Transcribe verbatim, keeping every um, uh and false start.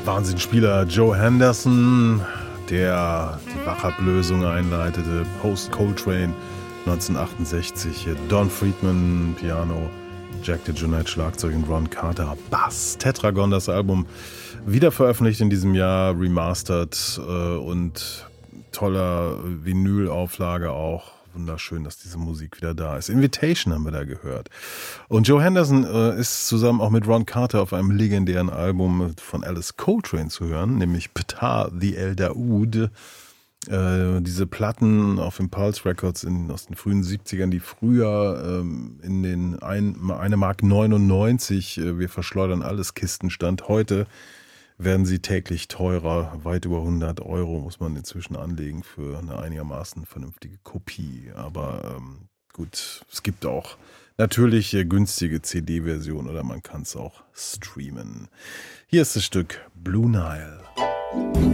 Wahnsinnsspieler Joe Henderson, der die Wachablösung einleitete, Post Coltrane neunzehnhundertachtundsechzig, Don Friedman Piano, Jack DeJohnette Schlagzeug und Ron Carter Bass. Tetragon, das Album, wieder veröffentlicht in diesem Jahr, remastered äh, und toller Vinylauflage auch. Wunderschön, dass diese Musik wieder da ist. Invitation haben wir da gehört. Und Joe Henderson äh, ist zusammen auch mit Ron Carter auf einem legendären Album von Alice Coltrane zu hören, nämlich Ptah the El Daoud. Äh, diese Platten auf Impulse Records in, aus den frühen siebzigern, die früher ähm, in den ein, eine Mark neunundneunzig, äh, wir verschleudern alles, Kisten stand. Heute werden sie täglich teurer, weit über hundert Euro muss man inzwischen anlegen für eine einigermaßen vernünftige Kopie. Aber ähm, gut, es gibt auch natürlich äh, günstige C D-Versionen oder man kann es auch streamen. Hier ist das Stück Blue Nile.